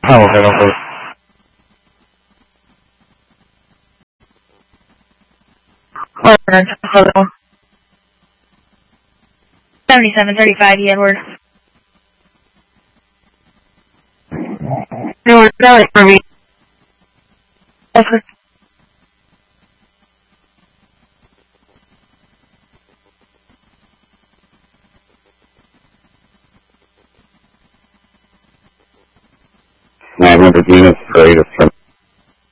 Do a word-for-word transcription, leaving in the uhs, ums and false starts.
Oh, okay, okay. Or hello. Seventy-seven thirty-five, Edward. No, no, it's for me. Okay. nine hundred units, great.